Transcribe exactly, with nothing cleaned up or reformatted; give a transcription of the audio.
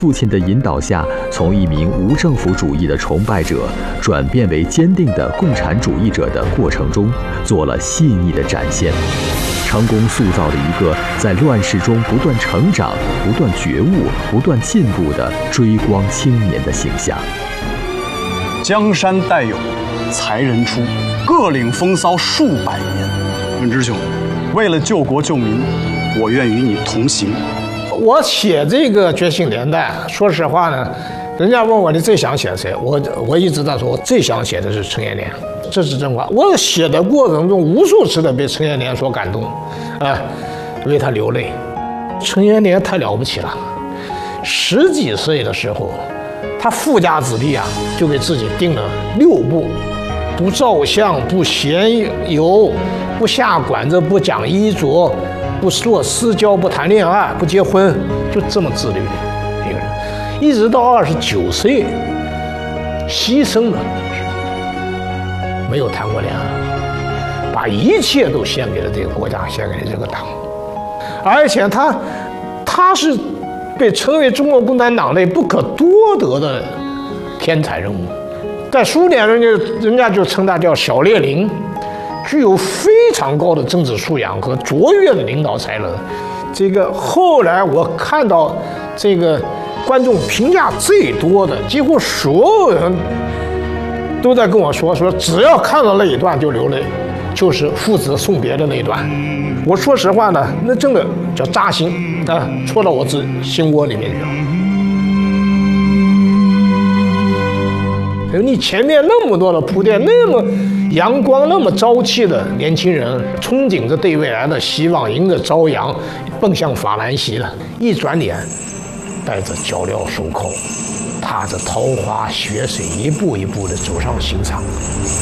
父亲的引导下，从一名无政府主义的崇拜者转变为坚定的共产主义者的过程中，做了细腻的展现，成功塑造了一个在乱世中不断成长、不断觉悟、不断进步的追光青年的形象。 江山代有才人出，各领风骚数百年。文之兄，为了救国救民，我愿与你同行。 我写这个《觉醒年代》，说实话呢，人家问我你最想写谁，我我一直在说，我最想写的是陈延年，这是真话。我写的过程中，无数次的被陈延年所感动，啊，为他流泪。陈延年太了不起了，十几岁的时候，他富家子弟啊，就给自己定了六步：不照相，不闲游，不下馆子，不讲衣着。不做私交，不谈恋爱，不结婚，就这么自律的一个人，一直到二十九岁，牺牲了，没有谈过恋爱，把一切都献给了这个国家，献给了这个党，而且他，他是被称为中国共产党内不可多得的天才人物，在苏联人家人家就称他叫小列宁。具有非常高的政治素养和卓越的领导才能。这个后来我看到这个观众评价最多的，几乎所有人都在跟我说说，只要看到那一段就流泪，就是父子送别的那一段。我说实话呢，那真的叫扎心啊，戳到我自心窝里面去了。你前面那么多的铺垫，那么阳光、那么朝气的年轻人，憧憬着对未来的希望，迎着朝阳，奔向法兰西了。一转脸，带着脚镣手铐，踏着桃花血水，一步一步地走上刑场。